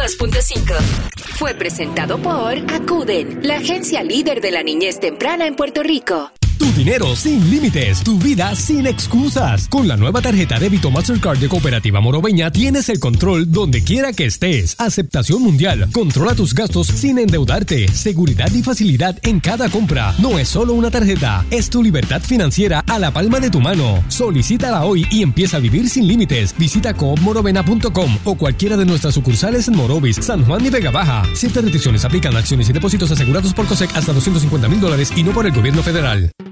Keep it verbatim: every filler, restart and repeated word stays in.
dos punto cinco. Fue presentado por Acuden, la agencia líder de la niñez temprana en Puerto Rico. Tu dinero sin límites, tu vida sin excusas. Con la nueva tarjeta débito Mastercard de Cooperativa Morobeña tienes el control donde quiera que estés. Aceptación mundial. Controla tus gastos sin endeudarte. Seguridad y facilidad en cada compra. No es solo una tarjeta, es tu libertad financiera a la palma de tu mano. Solicítala hoy y empieza a vivir sin límites. Visita coop morovena punto com o cualquiera de nuestras sucursales en Morovis, San Juan y Vega Baja. Ciertas restricciones aplican a acciones y depósitos asegurados por COSEC hasta doscientos cincuenta mil dólares y no por el gobierno federal.